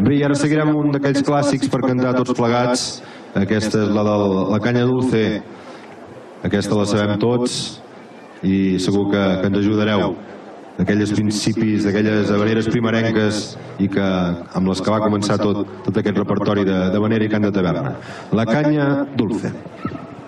Bé, i ara seguirem un d'aquells clàssics per cantar tots plegats. Aquesta és la de la canya dulce. Aquesta la sabem tots i segur que ens ajudareu. D'aquells principis, d'aquelles habaneres primerenques i que amb les que va començar tot aquest repertori d'habanera i cant de taverna. La canya dulce.